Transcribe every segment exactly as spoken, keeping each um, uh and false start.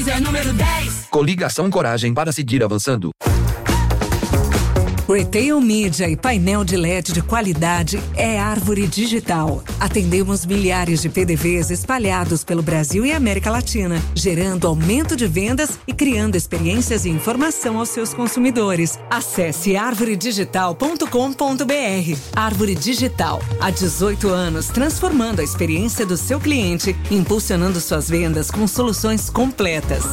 É número dez. Coligação Coragem para seguir avançando. Retail Media e painel de L E D de qualidade é Árvore Digital. Atendemos milhares de P D Vs espalhados pelo Brasil e América Latina, gerando aumento de vendas e criando experiências e informação aos seus consumidores. Acesse árvore digital ponto com ponto b r. Árvore Digital, há dezoito anos, transformando a experiência do seu cliente, impulsionando suas vendas com soluções completas.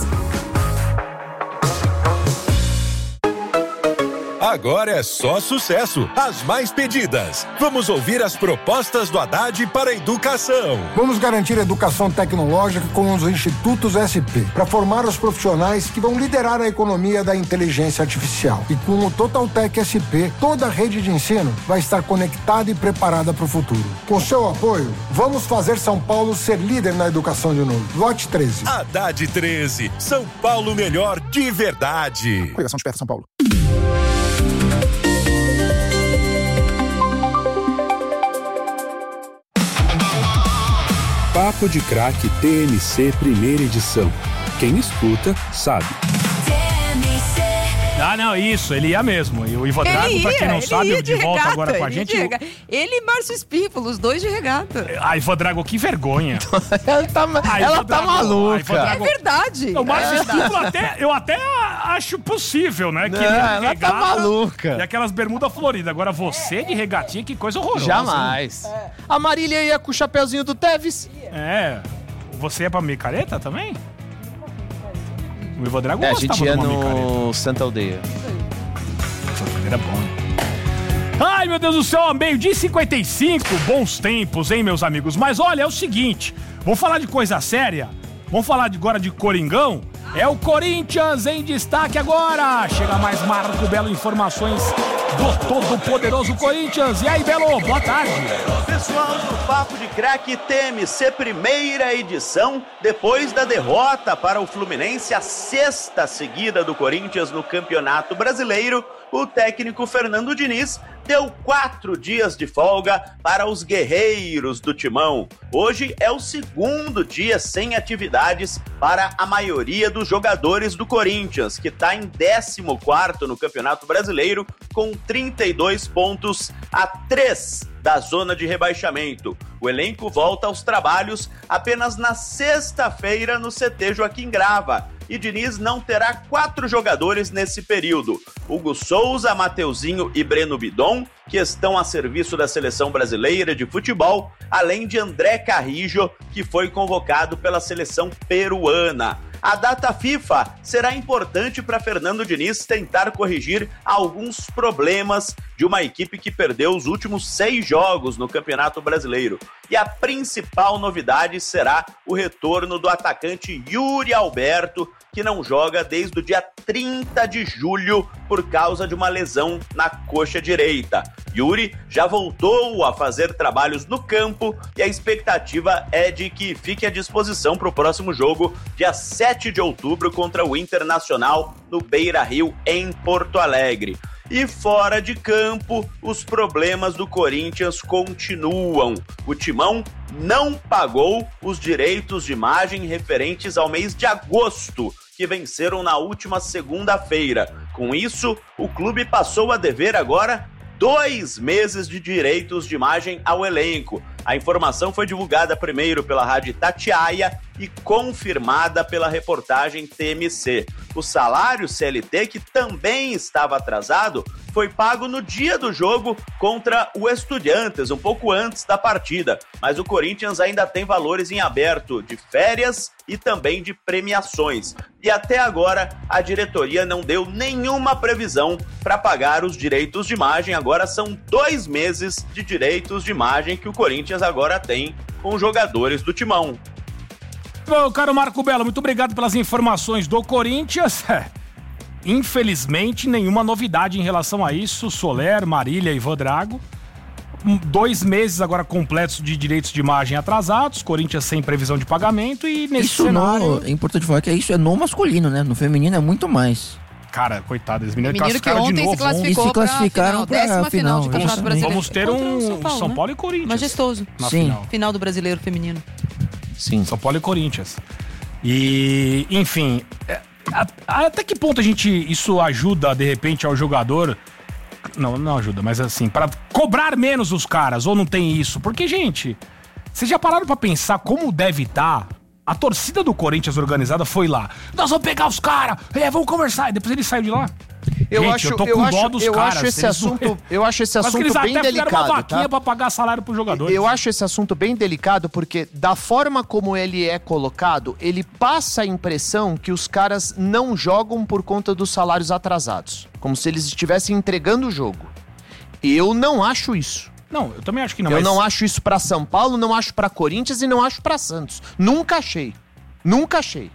Agora é só sucesso, as mais pedidas. Vamos ouvir as propostas do Haddad para a educação. Vamos garantir a educação tecnológica com os institutos S P, para formar os profissionais que vão liderar a economia da inteligência artificial. E com o Totaltec S P, toda a rede de ensino vai estar conectada e preparada para o futuro. Com seu apoio, vamos fazer São Paulo ser líder na educação de novo. Vote treze. Haddad treze, São Paulo melhor de verdade. Coligação Desperta São Paulo. Papo de Craque T M C primeira edição. Quem escuta, sabe. Ah, não, isso, ele ia mesmo. E o Ivo Drago, pra quem não sabe, de, de volta regata, agora com a gente. Ele, ele e Márcio Espípulo, os dois de regata. Ah, Ivo Drago, que vergonha. ela tá, ah, ela tá maluca. Drago, é verdade. O Márcio é Espípulo, até, eu até acho possível, né? Que não, ela regata, tá maluca. E aquelas bermudas floridas. Agora você de regatinha, que coisa horrorosa. Jamais. É. A Marília ia com o chapeuzinho do Tevez. É. Você ia pra micareta também? O Ivo Drago é, gostava a gente ia no micareta. Santa Aldeia. Santa Aldeia era bom. Ai, meu Deus do céu, meio-dia e cinquenta e cinco, bons tempos, hein, meus amigos? Mas olha, é o seguinte, vamos falar de coisa séria? Vamos falar agora de Coringão? É o Corinthians em destaque agora! Chega mais Marco Belo, informações do todo-poderoso Corinthians. E aí, Belo, boa tarde. Pessoal do Papo de Craque T M C, primeira edição, depois da derrota para o Fluminense, a sexta seguida do Corinthians no Campeonato Brasileiro, o técnico Fernando Diniz deu quatro dias de folga para os guerreiros do Timão. Hoje é o segundo dia sem atividades para a maioria dos jogadores do Corinthians, que está em décimo quarto no Campeonato Brasileiro, com trinta e dois pontos a três da zona de rebaixamento. O elenco volta aos trabalhos apenas na sexta-feira no C T Joaquim Grava. E Diniz não terá quatro jogadores nesse período: Hugo Souza, Mateuzinho e Breno Bidon, que estão a serviço da Seleção Brasileira de Futebol, além de André Carrijo, que foi convocado pela seleção peruana. A data FIFA será importante para Fernando Diniz tentar corrigir alguns problemas de uma equipe que perdeu os últimos seis jogos no Campeonato Brasileiro. E a principal novidade será o retorno do atacante Yuri Alberto, que não joga desde o dia trinta de julho por causa de uma lesão na coxa direita. Yuri já voltou a fazer trabalhos no campo e a expectativa é de que fique à disposição para o próximo jogo, dia sete de outubro, contra o Internacional no Beira-Rio, em Porto Alegre. E fora de campo, os problemas do Corinthians continuam. O Timão não pagou os direitos de imagem referentes ao mês de agosto, que venceram na última segunda-feira. Com isso, o clube passou a dever agora dois meses de direitos de imagem ao elenco. A informação foi divulgada primeiro pela Rádio Itatiaia e confirmada pela reportagem T M C. O salário C L T, que também estava atrasado, foi pago no dia do jogo contra o Estudiantes, um pouco antes da partida. Mas o Corinthians ainda tem valores em aberto de férias e também de premiações. E até agora, a diretoria não deu nenhuma previsão para pagar os direitos de imagem. Agora são dois meses de direitos de imagem que o Corinthians agora tem com os jogadores do Timão. Bom, caro Marco Belo, muito obrigado pelas informações do Corinthians. Infelizmente, nenhuma novidade em relação a isso. Soler, Marília e Ivo Drago. Dois meses agora completos de direitos de imagem atrasados, Corinthians sem previsão de pagamento e nesse isso cenário... Não, é importante falar que isso é no masculino, né? No feminino é muito mais. Cara, coitado, os meninos Menino classificaram que ontem de novo. Se classificou e se classificaram pra final, pra final. final de Campeonato Brasileiro. Vamos ter um São Paulo, São né? Paulo e Corinthians. Majestoso. Na Sim. final. Final do Brasileiro Feminino. Sim. São Paulo e Corinthians. E, enfim, é, a, até que ponto a gente, isso ajuda, de repente, ao jogador... Não, não ajuda, mas assim, para cobrar menos os caras, ou não tem isso? Porque, gente, vocês já pararam pra pensar como deve estar? A torcida do Corinthians organizada foi lá. Nós vamos pegar os caras, é, vamos conversar. E depois ele saiu de lá. Eu gente, acho, eu tô com eu dó acho, dos eu caras. acho esse assunto, eu acho esse assunto eles bem até delicado, uma vaquinha tá? pra pagar salário pros jogadores. Eu acho esse assunto bem delicado porque da forma como ele é colocado, ele passa a impressão que os caras não jogam por conta dos salários atrasados, como se eles estivessem entregando o jogo. Eu não acho isso. Não, eu também acho que não. Eu mas... não acho isso pra São Paulo, não acho pra Corinthians e não acho pra Santos. Nunca achei. Nunca achei.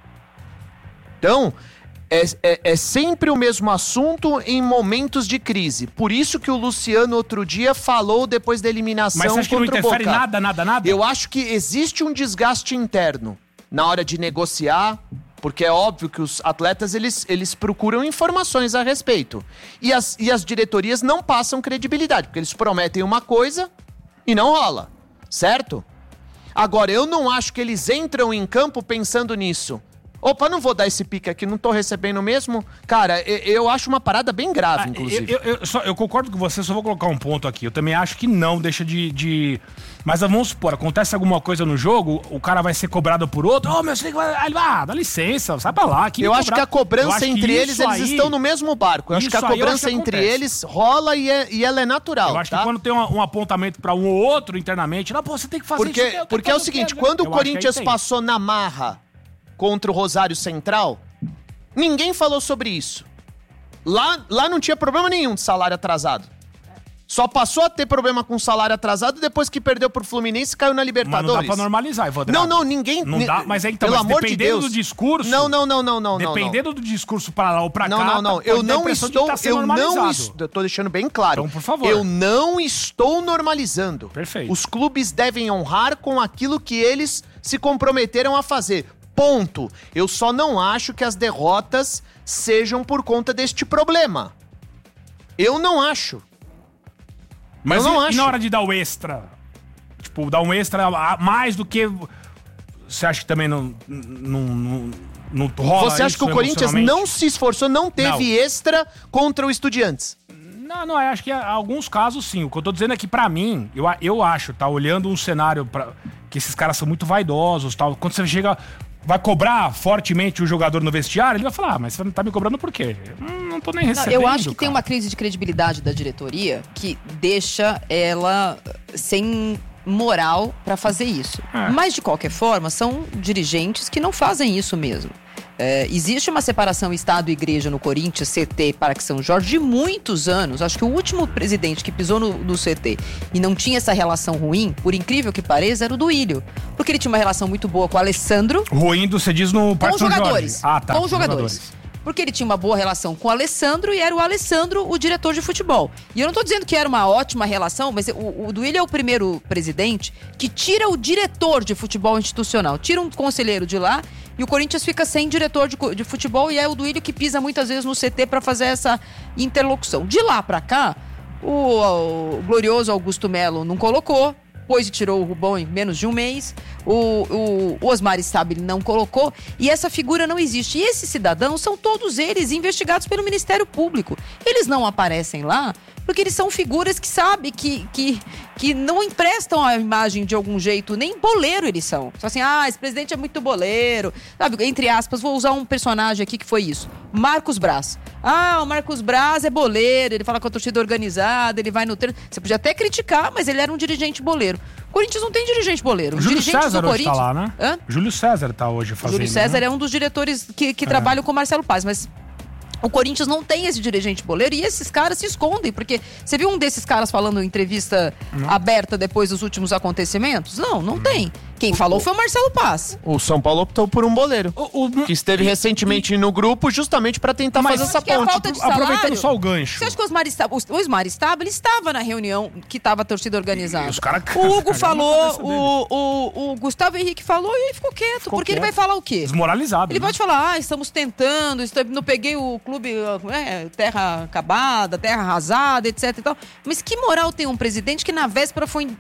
Então, é, é, é sempre o mesmo assunto em momentos de crise. Por isso que o Luciano outro dia falou depois da eliminação Mas você acha que não interfere Boca. nada, nada, nada? Eu acho que existe um desgaste interno na hora de negociar, porque é óbvio que os atletas, eles, eles procuram informações a respeito. E as, e as diretorias não passam credibilidade, porque eles prometem uma coisa e não rola, certo? Agora, eu não acho que eles entram em campo pensando nisso. Opa, não vou dar esse pique aqui, não tô recebendo mesmo. Cara, eu, eu acho uma parada bem grave, ah, inclusive. Eu, eu, eu, só, eu concordo com você, só vou colocar um ponto aqui. Eu também acho que não, deixa de... de... Mas vamos supor, acontece alguma coisa no jogo, o cara vai ser cobrado por outro. Ô, oh, meu, você tem que... Ah, dá licença, sai pra lá. Eu acho que a cobrança entre eles, eles aí, estão no mesmo barco. Eu acho que a cobrança que entre eles rola e, é, e ela é natural, Eu acho tá? que quando tem um, um apontamento pra um ou outro internamente, não, pô, você tem que fazer porque, isso. Porque é o seguinte, quando o Corinthians passou na marra contra o Rosário Central, ninguém falou sobre isso. Lá, lá não tinha problema nenhum de salário atrasado. Só passou a ter problema com salário atrasado depois que perdeu pro Fluminense e caiu na Libertadores. Mas não dá pra normalizar, Evandro. Não, não, ninguém... Não dá, mas é então, pelo mas amor de dependendo Deus. do discurso... Não, não, não, não, não. Dependendo não. do discurso pra lá ou pra não, cá... Não, não, não. Eu não estou... Tá eu não estou... Eu tô deixando bem claro. Então, por favor. Eu não estou normalizando. Perfeito. Os clubes devem honrar com aquilo que eles se comprometeram a fazer. Ponto. Eu só não acho que as derrotas sejam por conta deste problema. Eu não acho. Mas eu não e, acho. e na hora de dar o extra? Tipo, dar um extra a mais do que... Você acha que também não, não, não, não rola Você acha que o Corinthians não se esforçou, não teve não. extra contra o Estudiantes? Não, não, eu acho que em alguns casos sim. O que eu tô dizendo é que pra mim, eu, eu acho, tá? Olhando um cenário pra, que esses caras são muito vaidosos, tal. Quando você chega... Vai cobrar fortemente o jogador no vestiário, ele vai falar, ah, mas você não tá me cobrando por quê? Hum, não tô nem recebendo. Não, eu acho que cara. tem uma crise de credibilidade da diretoria que deixa ela sem moral pra fazer isso. É. Mas, de qualquer forma, são dirigentes que não fazem isso mesmo. É, existe uma separação Estado e Igreja no Corinthians, C T, Parque São Jorge, de muitos anos. Acho que o último presidente que pisou no, no C T e não tinha essa relação ruim, por incrível que pareça, era o Duílio. Porque ele tinha uma relação muito boa com o Alessandro. Ruim, você diz no Parque São Jorge. Jogadores. Ah, tá. Com os jogadores. jogadores. Porque ele tinha uma boa relação com o Alessandro e era o Alessandro o diretor de futebol. E eu não tô dizendo que era uma ótima relação, mas o, o Duílio é o primeiro presidente que tira o diretor de futebol institucional. Tira um conselheiro de lá e o Corinthians fica sem diretor de, de futebol e é o Duílio que pisa muitas vezes no C T pra fazer essa interlocução. De lá pra cá, o, o glorioso Augusto Melo não colocou. Depois tirou o Rubão em menos de um mês, o, o, o Osmar Stabile não colocou, e essa figura não existe. E esses cidadãos são todos eles investigados pelo Ministério Público. Eles não aparecem lá porque eles são figuras que sabem que, que, que não emprestam a imagem de algum jeito, nem boleiro eles são. Só assim, ah, esse presidente é muito boleiro, sabe? Entre aspas, vou usar um personagem aqui que foi isso. Marcos Braz. Ah, o Marcos Braz é boleiro, ele fala com a torcida organizada, ele vai no treino. Você podia até criticar, mas ele era um dirigente boleiro. O Corinthians não tem dirigente boleiro. O Júlio César do hoje Corinthians... tá lá, né? Hã? Júlio César tá hoje fazendo. Júlio César né? é um dos diretores que, que é. trabalham com o Marcelo Paz, mas... O Corinthians não tem esse dirigente boleiro e esses caras se escondem, porque você viu um desses caras falando em entrevista não. aberta depois dos últimos acontecimentos? Não, não, não. tem. Quem falou foi o Marcelo Paz. O São Paulo optou por um boleiro, o, o, que esteve e, recentemente e, no grupo justamente para tentar fazer essa ponte. Falta de salário, aproveitando só o gancho. Você acha que o Osmar Stabile, o Osmar Stabile estava na reunião que estava a torcida organizada? Os cara, o Hugo falou, o, o, o Gustavo Henrique falou e ele ficou quieto, ficou porque quieto. Ele vai falar o quê? Desmoralizado. Ele né? pode falar, ah, estamos tentando, não peguei o clube, é, terra acabada, terra arrasada, etc e tal. Mas que moral tem um presidente que na véspera foi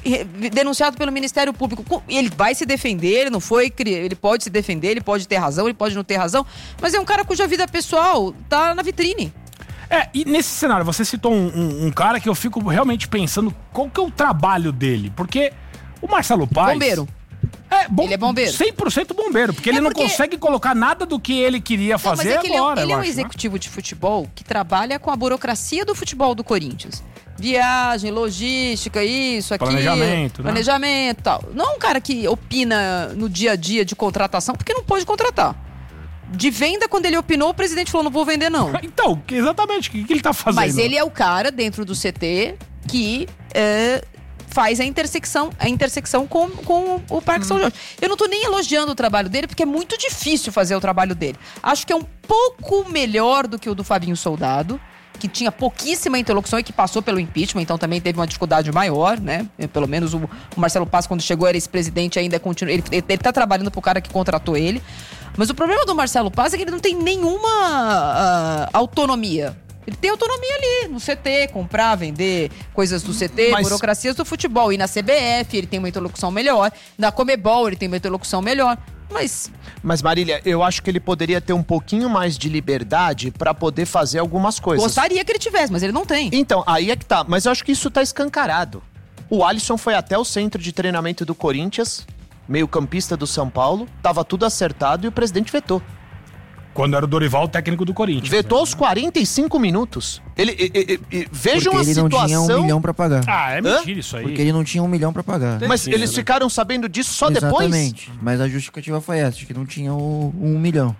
denunciado pelo Ministério Público. Ele vai se defender, ele não foi, ele pode se defender, ele pode ter razão, ele pode não ter razão, mas é um cara cuja vida pessoal tá na vitrine. É, e nesse cenário, você citou um, um, um cara que eu fico realmente pensando qual que é o trabalho dele, porque o Marcelo Paes... Bombeiro. É, bom, ele é bombeiro. cem por cento bombeiro, porque é ele porque... não consegue colocar nada do que ele queria fazer não, mas é que agora. Ele é um, ele é um acho, executivo né? de futebol que trabalha com a burocracia do futebol do Corinthians. Viagem, logística, isso, aquilo. Planejamento, né? Planejamento e tal. Não é um cara que opina no dia a dia de contratação, porque não pode contratar. De venda, quando ele opinou, o presidente falou, não vou vender não. Então, exatamente, o que, que ele tá fazendo? Mas ele é o cara dentro do C T que... É, faz a intersecção, a intersecção com, com o Parque hum. São Jorge. Eu não tô nem elogiando o trabalho dele, porque é muito difícil fazer o trabalho dele. Acho que é um pouco melhor do que o do Fabinho Soldado, que tinha pouquíssima interlocução e que passou pelo impeachment, então também teve uma dificuldade maior, né? Pelo menos o, o Marcelo Paes, quando chegou, era ex-presidente, ainda continua. Ele, ele, ele tá trabalhando pro cara que contratou ele. Mas o problema do Marcelo Paes é que ele não tem nenhuma uh, autonomia. Ele tem autonomia ali, no C T, comprar, vender coisas do C T, Mas... burocracias do futebol. E na C B F ele tem uma interlocução melhor, na Comebol ele tem uma interlocução melhor. Mas... Mas, Marília, eu acho que ele poderia ter um pouquinho mais de liberdade pra poder fazer algumas coisas. Gostaria que ele tivesse, mas ele não tem. Então, aí é que tá. Mas eu acho que isso tá escancarado. O Alisson foi até o centro de treinamento do Corinthians, meio campista do São Paulo, tava tudo acertado e o presidente vetou. Quando era o Dorival, o técnico do Corinthians. Vetou aos quarenta e cinco minutos. Ele, e, e, e, vejam Porque a ele situação... não tinha um milhão pra pagar. Ah, é mentira Hã? isso aí. Porque ele não tinha um milhão pra pagar. Mas Mentira, eles né? ficaram sabendo disso só depois? Exatamente. Mas a justificativa foi essa, de que não tinha o um milhão.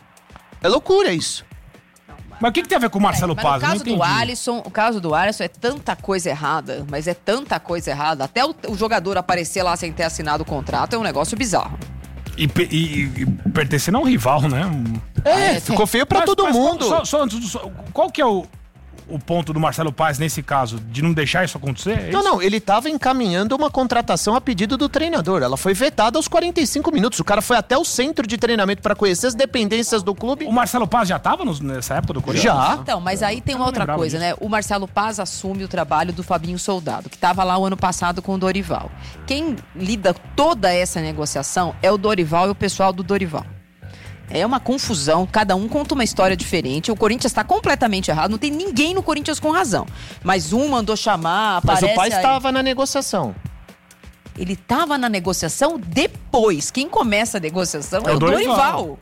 É loucura isso. Mas o que, que tem a ver com o Marcelo é, Paes? O caso do Alisson, o caso do Alisson é tanta coisa errada, mas é tanta coisa errada. Até o, o jogador aparecer lá sem ter assinado o contrato é um negócio bizarro. E, e, e pertencendo a um rival, né? É, ficou feio pra mas, todo mas, mundo. Só, só, só, qual que é o, o ponto do Marcelo Paes nesse caso? De não deixar isso acontecer? É não, isso? não, ele tava encaminhando uma contratação a pedido do treinador. Ela foi vetada aos quarenta e cinco minutos. O cara foi até o centro de treinamento pra conhecer as dependências do clube. O Marcelo Paes já tava nos, nessa época do Corinthians? Já. Então, mas aí tem uma outra coisa, disso. né? O Marcelo Paes assume o trabalho do Fabinho Soldado, que tava lá o ano passado com o Dorival. Quem lida toda essa negociação é o Dorival e o pessoal do Dorival. É uma confusão, cada um conta uma história diferente. O Corinthians está completamente errado, não tem ninguém no Corinthians com razão. Mas um mandou chamar, aparece... Mas o pai aí... estava na negociação. Ele estava na negociação depois. Quem começa a negociação é, é o Dorival. Dorival.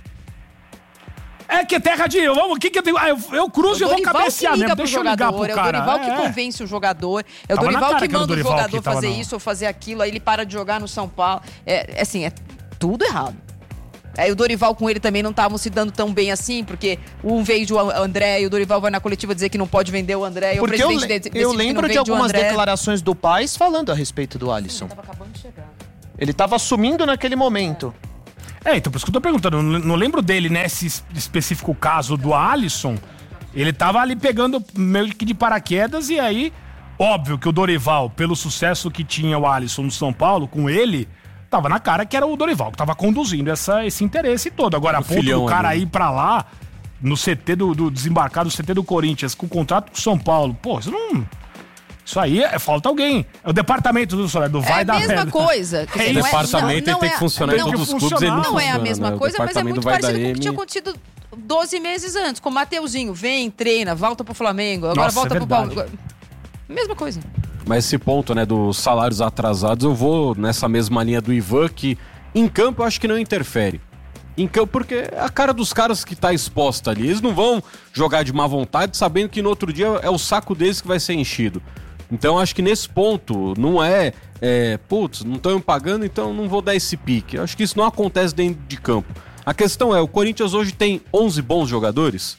É que é terra de... Vamos, o que que eu tenho? Ah, eu, eu cruzo e eu vou cabecear mesmo. Deixa eu ligar pro cara. É o Dorival é, que convence o jogador. É o tava Dorival que que manda o jogador fazer no... isso ou fazer aquilo. Aí ele para de jogar no São Paulo. É assim, é tudo errado. Aí o Dorival com ele também não estavam se dando tão bem assim, porque um veio de André e o Dorival vai na coletiva dizer que não pode vender o André. E porque o presidente eu, decide eu lembro que de algumas André. declarações do Paes falando a respeito do Alisson. Ele tava acabando de chegar. Ele tava assumindo naquele momento. É, então por isso que eu tô perguntando. Não, não lembro dele nesse específico caso do Alisson. Ele tava ali pegando meio que de paraquedas e aí, óbvio que o Dorival, pelo sucesso que tinha o Alisson no São Paulo, com ele... Tava na cara que era o Dorival, que tava conduzindo essa, esse interesse todo. Agora, a ponto do cara ali. ir pra lá, no C T do, do desembarcado, no C T do Corinthians, com contrato com o São Paulo. Pô, isso não... Isso aí é, falta alguém. É o departamento do Soler, do vai é dar merda. É a mesma coisa. É, o departamento não, não tem é, que funcionar não, em todos os clubes. Ele não, não é a funciona, mesma né? coisa, mas é muito parecido com o que tinha acontecido doze meses antes. Com o Mateuzinho, vem, treina, volta pro Flamengo, agora Nossa, volta é pro Palmeiras. Mesma coisa. Mas esse ponto, né, dos salários atrasados, eu vou nessa mesma linha do Ivan, que em campo eu acho que não interfere. Em campo, porque é a cara dos caras que tá exposta ali. Eles não vão jogar de má vontade sabendo que no outro dia é o saco deles que vai ser enchido. Então acho que nesse ponto não é, é putz, não estão me pagando, então não vou dar esse pique. Eu acho que isso não acontece dentro de campo. A questão é, o Corinthians hoje tem onze bons jogadores?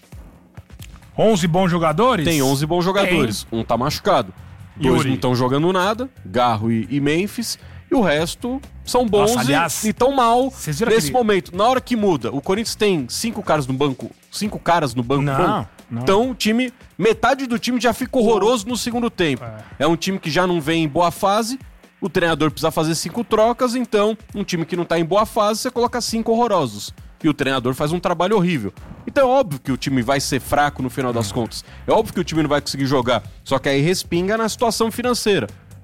onze bons jogadores? Tem onze bons jogadores. Tem. Um tá machucado. Dois Yuri. Não estão jogando nada, Garro e, e Memphis. E o resto são bons. Nossa, aliás, e estão mal nesse aquele... momento. Na hora que muda, o Corinthians tem cinco caras no banco, cinco caras no banco não, bom. Não. Então o time, metade do time já fica horroroso no segundo tempo. É. é um time que já não vem em boa fase, o treinador precisa fazer cinco trocas, então um time que não tá em boa fase, você coloca cinco horrorosos. E o treinador faz um trabalho horrível. Então é óbvio que o time vai ser fraco no final das contas. É óbvio que o time não vai conseguir jogar. Só que aí respinga na situação financeira.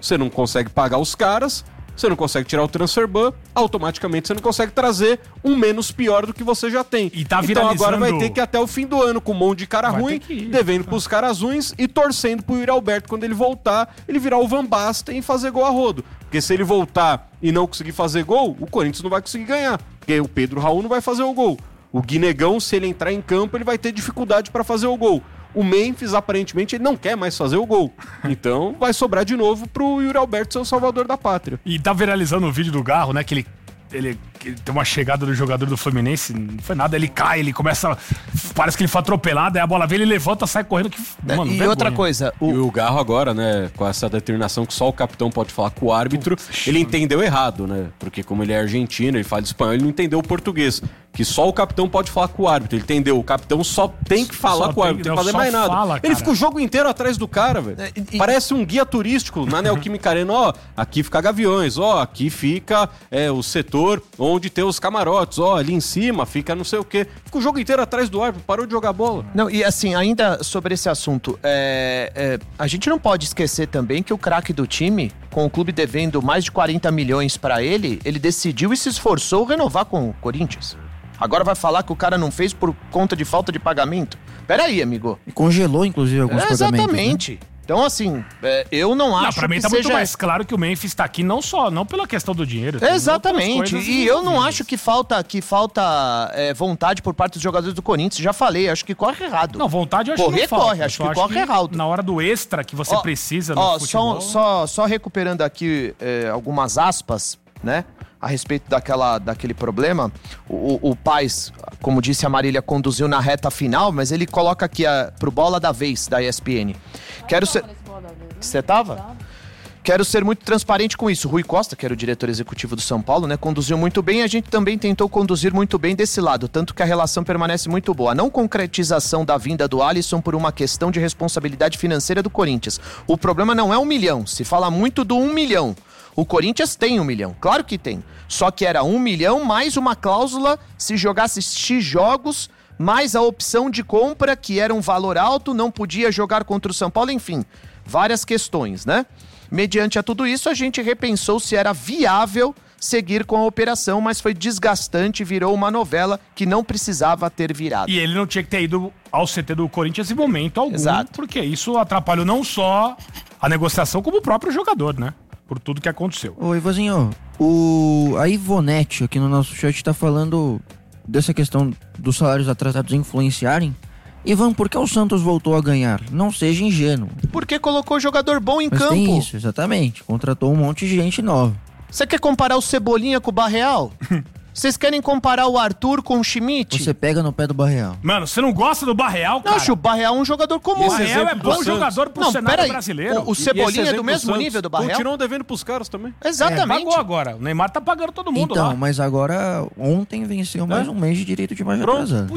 você não consegue pagar os caras, você não consegue tirar o transfer ban, automaticamente você não consegue trazer um menos pior do que você já tem. E tá então agora viralizando- vai ter que ir até o fim do ano com um monte de cara Vai ruim, ter que ir. devendo pros caras ruins e torcendo pro Yuri Alberto quando ele voltar, ele virar o Van Basten e fazer gol a rodo. Porque se ele voltar e não conseguir fazer gol, o Corinthians não vai conseguir ganhar. Porque o Pedro Raul não vai fazer o gol. O Guinegão, se ele entrar em campo, ele vai ter dificuldade pra fazer o gol. O Memphis, aparentemente, ele não quer mais fazer o gol. Então, vai sobrar de novo pro Yuri Alberto ser o salvador da pátria. E tá viralizando o vídeo do Garro, né? Que ele, ele, que ele tem uma chegada do jogador do Fluminense, não foi nada, ele cai, ele começa. Parece que ele foi atropelado, aí a bola vem, ele levanta, sai correndo. Que, mano, e vergonha. outra coisa, E o Garro agora, né, com essa determinação que só o capitão pode falar com o árbitro, ele entendeu errado, né? Porque como ele é argentino, ele fala espanhol, ele não entendeu o português. Que só o capitão pode falar com o árbitro. Ele entendeu, o capitão só tem que falar Só com o tem- árbitro, não não, tem que fazer só mais nada. fala, Ele cara. fica o jogo inteiro atrás do cara, velho. É, e- Parece um guia turístico na Neoquímica Arena. Ó, aqui fica Gaviões, ó, aqui fica é, o setor onde tem os camarotes, ó, ali em cima fica não sei o quê. Fica o jogo inteiro atrás do árbitro, parou de jogar bola. Não, e assim, ainda sobre esse assunto, é, é, a gente não pode esquecer também que o craque do time, com o clube devendo mais de quarenta milhões pra ele, ele decidiu e se esforçou renovar com o Corinthians. Agora vai falar que o cara não fez por conta de falta de pagamento? Peraí, amigo. E congelou, inclusive, alguns É, pagamentos. Né? exatamente. Então, assim, é, eu não Não, acho pra mim que tá seja... muito mais claro que o Memphis tá aqui não só, não pela questão do dinheiro. tem Exatamente. outras coisas E eu não envolvidas. acho que falta, que falta é, vontade por parte dos jogadores do Corinthians. Já falei, acho que corre errado. Não, vontade eu acho Correr, que não falta. corre, Eu acho só que corre errado. Na hora do extra que você Ó, precisa no ó, futebol... Só, só, só recuperando aqui é, algumas aspas, né? A respeito daquela, daquele problema, o, o, o Paes, como disse a Marília, conduziu na reta final, mas ele coloca aqui a, pro Bola da Vez, da E S P N. Quero ser... Você tava? Quero ser muito transparente com isso. Rui Costa, que era o diretor executivo do São Paulo, né, conduziu muito bem e a gente também tentou conduzir muito bem desse lado, tanto que a relação permanece muito boa. A não concretização da vinda do Alisson por uma questão de responsabilidade financeira do Corinthians. O problema não é um milhão, se fala muito do um milhão. O Corinthians tem um milhão, claro que tem. Só que era um milhão mais uma cláusula se jogasse X jogos, mais a opção de compra, que era um valor alto, não podia jogar contra o São Paulo, enfim, várias questões, né? Mediante a tudo isso, a gente repensou se era viável seguir com a operação, mas foi desgastante e virou uma novela que não precisava ter virado. E ele não tinha que ter ido ao C T do Corinthians em momento algum, Exato. porque isso atrapalhou não só a negociação, como o próprio jogador, né? Por tudo que aconteceu. Ô, Ivozinho, o... a Ivonete aqui no nosso chat tá falando dessa questão dos salários atrasados influenciarem. Ivan, por que o Santos voltou a ganhar? Não seja ingênuo. Porque colocou jogador bom em Mas campo. tem isso, exatamente. Contratou um monte de gente nova. Você quer comparar o Cebolinha com o Barreal? Vocês querem comparar o Arthur com o Schmidt? Você pega no pé do Barreal. Mano, você não gosta do Barreal, cara? Não, acho o Barreal é um jogador comum. O Barreal é do bom Santos. jogador pro Não, cenário peraí. brasileiro. O, o Cebolinha é do mesmo Santos nível do Barreal? continuam devendo pros caras também. É, Exatamente. pagou agora. O Neymar tá pagando todo mundo Então, lá. mas agora ontem venceu mais É? um mês de direito de imagem Pronto. atrasada.